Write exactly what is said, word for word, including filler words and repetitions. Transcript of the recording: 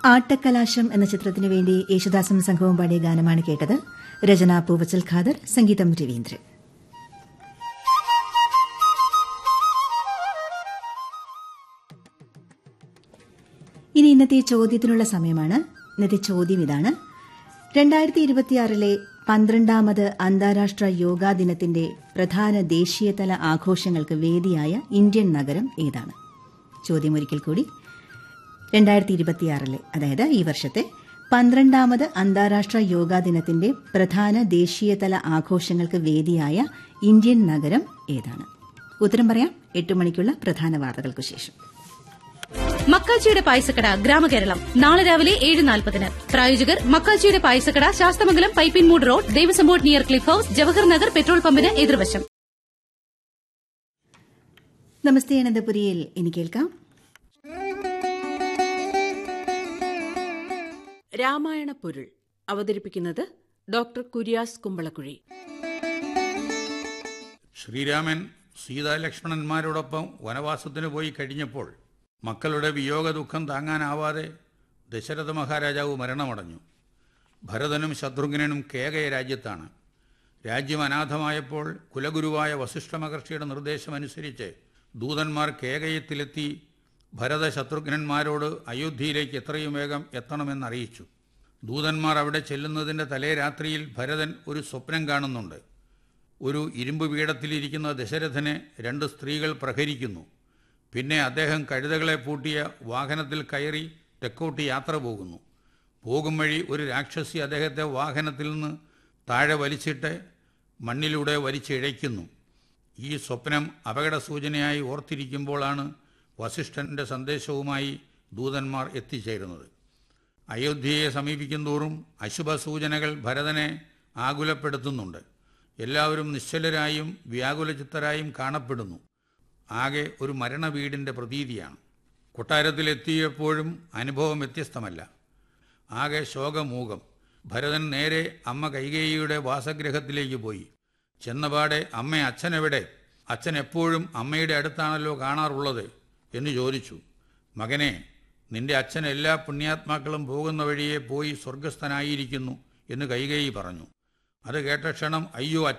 ആട്ടക്കലാശം എന്ന ചിത്രത്തിനു വേണ്ടി യേശുദാസും സംഘവും പാടിയ ഗാനമാണ് കേട്ടത്. രചന പൂവച്ചൽ ഖാദർ, സംഗീതം രവീന്ദ്രൻ. ഇനി ഇന്നത്തെ ചോദ്യത്തിനുള്ള സമയമാണ്. ഇന്നത്തെ ചോദ്യം ഇതാണ്: രണ്ടായിരത്തി ഇരുപത്തിയാറിലെ പന്ത്രണ്ടാമത് അന്താരാഷ്ട്ര യോഗാ ദിനത്തിന്റെ പ്രധാന ദേശീയതല ആഘോഷങ്ങൾക്ക് വേദിയായ ഇന്ത്യൻ നഗരം ഏതാണ്? ചോദ്യം ഒരിക്കൽ കൂടി. രണ്ടായിരത്തി ഇരുപത്തിയാറിലെ, അതായത് ഈ വർഷത്തെ പന്ത്രണ്ടാമത് അന്താരാഷ്ട്ര യോഗാ ദിനത്തിന്റെ പ്രധാന ദേശീയതല ആഘോഷങ്ങൾക്ക് വേദിയായ ഇന്ത്യൻ നഗരം ഏതാണ്? ഉത്തരം പറയാം എട്ട് മണിക്കുള്ള പ്രധാന വാർത്തകൾക്കു ശേഷം. മക്കാച്ചിയുടെ പായസക്കട ഗ്രാമകേരളം നാളെ രാവിലെ ഏഴ് നാൽപ്പതിന്. പ്രായോജകർ മക്കാച്ചിയുടെ പായസക്കട, Sasthamangalam Pipinmoodu road, Devaswom board near cliff house, Jawahar Nagar petrol പമ്പിന് എതിർവശം. നമസ്തേ അനന്തപുരിയിൽ ഇനി കേൾക്കാം രാമായണ പൊരുൾ. അവതരിപ്പിക്കുന്നത് ഡോക്ടർ കുര്യാസ് കുമ്പളക്കുഴി. ശ്രീരാമൻ സീതാലക്ഷ്മണന്മാരോടൊപ്പം വനവാസത്തിന് പോയി കഴിഞ്ഞപ്പോൾ മക്കളുടെ വിയോഗ ദുഃഖം താങ്ങാനാവാതെ ദശരഥ മഹാരാജാവ് മരണമടഞ്ഞു. ഭരതനും ശത്രുഘ്നനും കേകയ രാജ്യത്താണ്. രാജ്യം അനാഥമായപ്പോൾ കുലഗുരുവായ വസിഷ്ഠ മഹർഷിയുടെ നിർദ്ദേശമനുസരിച്ച് ദൂതന്മാർ കേകയത്തിലെത്തി ഭരത ശത്രുഘ്നന്മാരോട് അയോധ്യയിലേക്ക് എത്രയും വേഗം എത്തണമെന്നറിയിച്ചു. ദൂതന്മാർ അവിടെ ചെല്ലുന്നതിൻ്റെ തലേ രാത്രിയിൽ ഭരതൻ ഒരു സ്വപ്നം കാണുന്നുണ്ട്. ഒരു ഇരുമ്പ് പീഠത്തിലിരിക്കുന്ന ദശരഥനെ രണ്ട് സ്ത്രീകൾ പ്രഹരിക്കുന്നു. പിന്നെ അദ്ദേഹം കഴുതകളെ പൂട്ടിയ വാഹനത്തിൽ കയറി തെക്കോട്ട് യാത്ര പോകുന്നു. പോകും വഴി ഒരു രാക്ഷസി അദ്ദേഹത്തെ വാഹനത്തിൽ നിന്ന് താഴെ വലിച്ചിട്ട് മണ്ണിലൂടെ വലിച്ചിഴയ്ക്കുന്നു. ഈ സ്വപ്നം അപകട സൂചനയായി ഓർത്തിരിക്കുമ്പോഴാണ് വസിഷ്ഠൻ്റെ സന്ദേശവുമായി ദൂതന്മാർ എത്തിച്ചേരുന്നത്. അയോധ്യയെ സമീപിക്കുന്തോറും അശുഭസൂചനകൾ ഭരതനെ ആകുലപ്പെടുത്തുന്നുണ്ട്. എല്ലാവരും നിശ്ചലരായും വ്യാകുലചിത്തരായും കാണപ്പെടുന്നു. ആകെ ഒരു മരണവീടിൻ്റെ പ്രതീതിയാണ്. കൊട്ടാരത്തിലെത്തിയപ്പോഴും അനുഭവം വ്യത്യസ്തമല്ല. ആകെ ശോകമൂകം. ഭരതൻ നേരെ അമ്മ കൈകേയിയുടെ വാസഗൃഹത്തിലേക്ക് പോയി. ചെന്നപാടെ അമ്മ അച്ഛനെവിടെ? അച്ഛൻ എപ്പോഴും അമ്മയുടെ അടുത്താണല്ലോ കാണാറുള്ളത് എന്ന് ചോദിച്ചു. മകനെ, നിന്റെ അച്ഛൻ എല്ലാ പുണ്യാത്മാക്കളും പോകുന്ന വഴിയെ പോയി സ്വർഗസ്ഥനായിരിക്കുന്നു എന്ന് കൈകേയി പറഞ്ഞു. അത് കേട്ട ക്ഷണം അയ്യോ